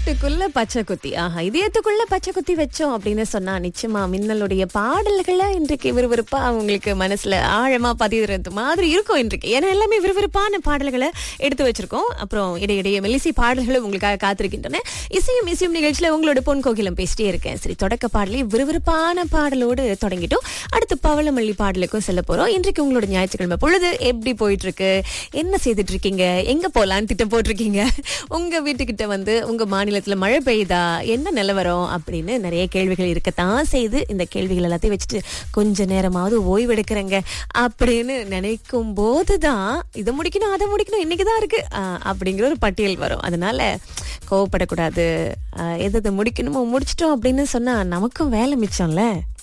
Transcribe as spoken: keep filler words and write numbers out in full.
இதயத்துக்குள்ள பச்சை குத்தி. ஆஹா, இதயத்துக்குள்ள பச்சை குத்தி வச்சோம் அப்படின்னு சொன்னா நிச்சயமா மின்னலுடைய பாடல்களை இன்றைக்கு விறுவிறுப்பா உங்களுக்கு மனசுல ஆழமா பதிகிறது மாதிரி இருக்கும் இன்றைக்கு. ஏன்னா எல்லாமே விறுவிறுப்பான பாடல்களை எடுத்து வச்சிருக்கோம். அப்புறம் இடையிடையே மெல்லிசை பாடல்களும் உங்களுக்காக காத்திருக்கின்றன. இசையும் இசையும் நிகழ்ச்சியில உங்களோட பொன் கோகிலம் பேசிட்டே இருக்கேன். சரி, தொடக்க பாடலே விறுவிறுப்பான பாடலோடு தொடங்கிட்டோம். அடுத்து பவளமல்லி பாடலுக்கும் செல்ல போறோம். இன்றைக்கு உங்களோட ஞாயிற்றுக்கிழமை பொழுது எப்படி போயிட்டு இருக்கு? என்ன செய்துட்டு இருக்கீங்க? எங்க போலான்னு திட்டம் போட்டிருக்கீங்க? உங்க வீட்டுக்கிட்ட வந்து உங்க மாநிலத்துல மழை பெய்யுதா? என்ன நிலவரம் அப்படின்னு நிறைய கேள்விகள் இருக்கத்தான் செய்து, இந்த கேள்விகள் எல்லாத்தையும் வச்சுட்டு கொஞ்ச நேரமாவது ஓய்வு எடுக்கிறேங்க அப்படின்னு நினைக்கும் போதுதான் இதை முடிக்கணும் அதை முடிக்கணும் இன்னைக்குதான் இருக்கு ஆஹ் அப்படிங்கிற ஒரு பட்டியல் வரும். அதனால கோவப்படக்கூடாது. எதை எதை முடிக்கணுமோ முடிச்சிட்டோம் அப்படின்னு சொன்னா நமக்கும் வேலை மிச்சம்ல.